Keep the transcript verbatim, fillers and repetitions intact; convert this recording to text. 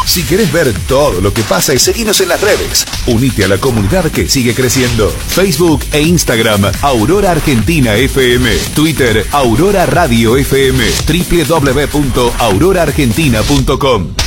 Si querés ver todo lo que pasa, seguinos en las redes. Unite a la comunidad que sigue creciendo. Facebook e Instagram, Aurora Argentina F M. Twitter, Aurora Radio F M. doble u doble u doble u punto aurora argentina punto com.